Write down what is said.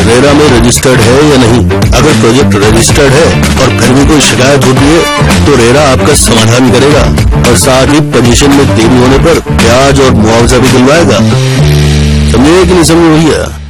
RERA में registered है या नहीं। अगर प्रोजेक्ट रजिस्टर्ड है और फिर भी कोई शिकायत होती है तो रेरा आपका समाधान करेगा और साथ ही पोजीशन में देरी होने पर ब्याज और मुआवजा भी दिलवाएगा। समझे कि नहीं समझे भैया?